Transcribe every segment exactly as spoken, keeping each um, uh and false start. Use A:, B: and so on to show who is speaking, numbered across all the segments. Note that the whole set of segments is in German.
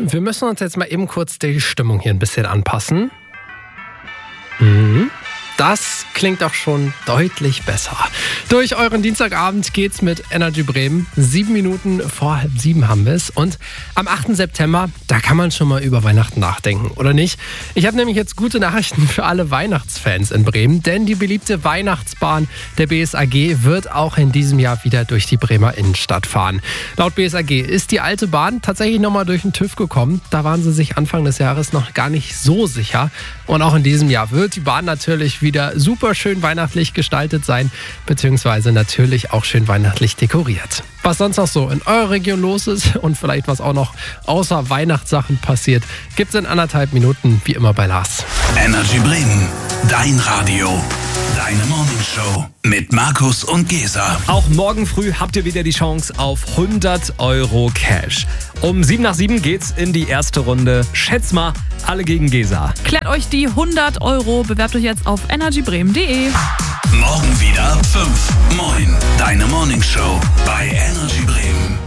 A: wir müssen uns jetzt mal eben kurz die Stimmung hier ein bisschen anpassen. Mhm. Das klingt doch schon deutlich besser. Durch euren Dienstagabend geht's mit Energy Bremen. Sieben Minuten vor halb sieben haben wir es. Und am achten September, da kann man schon mal über Weihnachten nachdenken, oder nicht? Ich habe nämlich jetzt gute Nachrichten für alle Weihnachtsfans in Bremen. Denn die beliebte Weihnachtsbahn der B S A G wird auch in diesem Jahr wieder durch die Bremer Innenstadt fahren. Laut B S A G ist die alte Bahn tatsächlich nochmal durch den TÜV gekommen. Da waren sie sich Anfang des Jahres noch gar nicht so sicher. Und auch in diesem Jahr wird die Bahn natürlich wieder super schön weihnachtlich gestaltet sein, beziehungsweise natürlich auch schön weihnachtlich dekoriert. Was sonst noch so in eurer Region los ist und vielleicht was auch noch außer Weihnachtssachen passiert, gibt's in anderthalb Minuten wie immer bei Lars.
B: Energy Bremen, dein Radio, deine Morningshow mit Markus und Gesa.
C: Auch morgen früh habt ihr wieder die Chance auf hundert Euro Cash. Um sieben nach sieben geht's in die erste Runde. Schätz mal, alle gegen Gesa.
D: Klärt euch die hundert Euro. Bewerbt euch jetzt auf energy bremen punkt de.
B: Morgen wieder fünf. Moin, deine Morningshow bei Energy Bremen.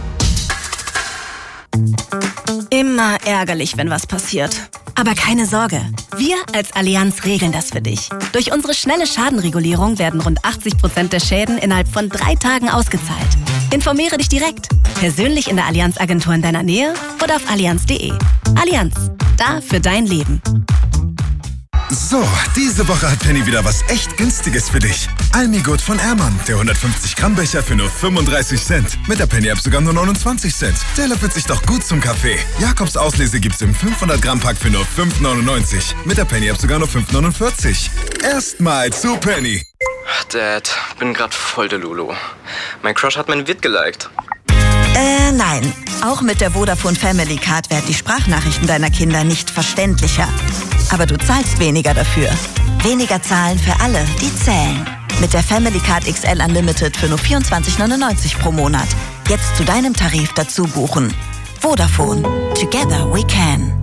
E: Immer ärgerlich, wenn was passiert. Aber keine Sorge, wir als Allianz regeln das für dich. Durch unsere schnelle Schadenregulierung werden rund achtzig Prozent der Schäden innerhalb von drei Tagen ausgezahlt. Informiere dich direkt, persönlich in der Allianz-Agentur in deiner Nähe oder auf allianz punkt de. Allianz, da für dein Leben.
F: So, diese Woche hat Penny wieder was echt Günstiges für dich. Almigurt von Ehrmann, der hundertfünfzig Gramm Becher für nur fünfunddreißig Cent. Mit der Penny-App sogar nur neunundzwanzig Cent. Der löffelt sich doch gut zum Kaffee. Jakobs Auslese gibt's im fünfhundert Gramm Pack für nur fünf neunundneunzig. Mit der Penny-App sogar nur fünf neunundvierzig. Erstmal zu Penny.
G: Dad, bin grad voll der Lulu. Mein Crush hat mein Vid geliked.
H: Äh, nein. Auch mit der Vodafone Family Card werden die Sprachnachrichten deiner Kinder nicht verständlicher. Aber du zahlst weniger dafür. Weniger zahlen für alle, die zählen. Mit der Family Card X L Unlimited für nur vierundzwanzig neunundneunzig pro Monat. Jetzt zu deinem Tarif dazu buchen. Vodafone. Together we can.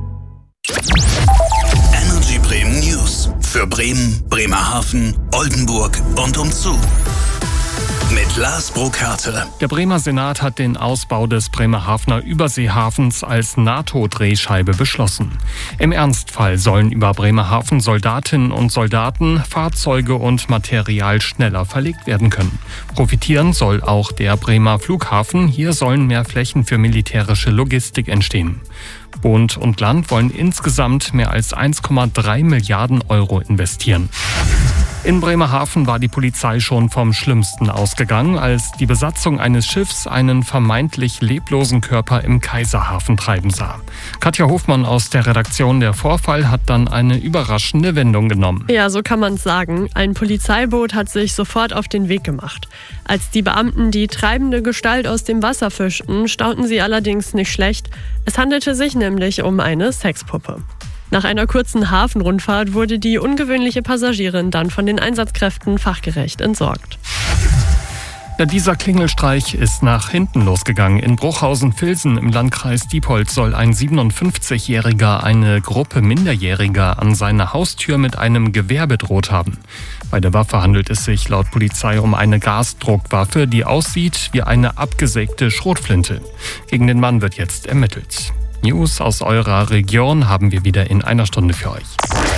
B: Energy Bremen News. Für Bremen, Bremerhaven, Oldenburg und umzu. Mit Lars Brokarte.
I: Der Bremer Senat hat den Ausbau des Bremerhavener Überseehafens als NATO-Drehscheibe beschlossen. Im Ernstfall sollen über Bremerhaven Soldatinnen und Soldaten, Fahrzeuge und Material schneller verlegt werden können. Profitieren soll auch der Bremer Flughafen. Hier sollen mehr Flächen für militärische Logistik entstehen. Bund und Land wollen insgesamt mehr als eins Komma drei Milliarden Euro investieren. In Bremerhaven war die Polizei schon vom Schlimmsten ausgegangen, als die Besatzung eines Schiffs einen vermeintlich leblosen Körper im Kaiserhafen treiben sah. Katja Hofmann aus der Redaktion Der Vorfall hat dann eine überraschende Wendung genommen.
J: Ja, so kann man es sagen. Ein Polizeiboot hat sich sofort auf den Weg gemacht. Als die Beamten die treibende Gestalt aus dem Wasser fischten, staunten sie allerdings nicht schlecht. Es handelte sich nämlich um eine Sexpuppe. Nach einer kurzen Hafenrundfahrt wurde die ungewöhnliche Passagierin dann von den Einsatzkräften fachgerecht entsorgt.
I: Ja, dieser Klingelstreich ist nach hinten losgegangen. In Bruchhausen-Vilsen im Landkreis Diepholz soll ein siebenundfünfzigjähriger eine Gruppe Minderjähriger an seiner Haustür mit einem Gewehr bedroht haben. Bei der Waffe handelt es sich laut Polizei um eine Gasdruckwaffe, die aussieht wie eine abgesägte Schrotflinte. Gegen den Mann wird jetzt ermittelt. News aus eurer Region haben wir wieder in einer Stunde für euch.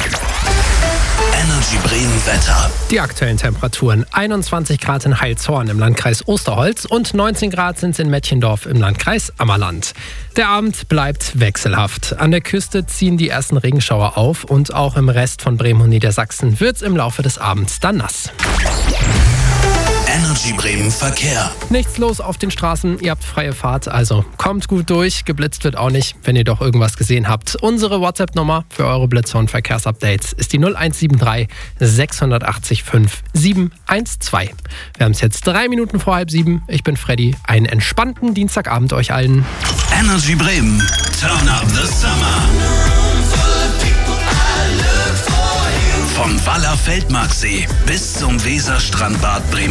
B: Energy Bremen Wetter.
A: Die aktuellen Temperaturen: einundzwanzig Grad in Heilshorn im Landkreis Osterholz und neunzehn Grad sind es in Mettchendorf im Landkreis Ammerland. Der Abend bleibt wechselhaft. An der Küste ziehen die ersten Regenschauer auf und auch im Rest von Bremen und Niedersachsen wird es im Laufe des Abends dann nass.
B: Energy Bremen Verkehr.
A: Nichts los auf den Straßen, ihr habt freie Fahrt, also kommt gut durch. Geblitzt wird auch nicht, wenn ihr doch irgendwas gesehen habt. Unsere WhatsApp-Nummer für eure Blitze und Verkehrsupdates ist die null eins sieben drei sechs acht fünf sieben eins zwei. Wir haben es jetzt drei Minuten vor halb sieben. Ich bin Freddy. Einen entspannten Dienstagabend euch allen.
B: Energy Bremen. Turn up the summer. Vom Waller Feldmarksee bis zum Weserstrandbad Bremen.